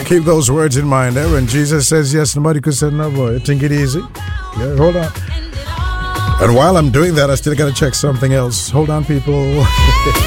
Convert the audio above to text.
Keep those words in mind. When Jesus says yes, nobody could say no, boy. Take it easy. Yeah, hold on. And while I'm doing that, I still got to check something else. Hold on, people.